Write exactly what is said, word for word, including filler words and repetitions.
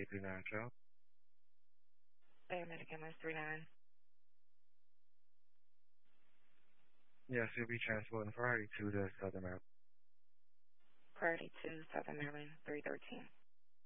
eight three nine Cal. Paramedic M S three nine. Yes, you'll be transporting priority to the Southern Maryland. Priority to Southern Maryland three thirteen.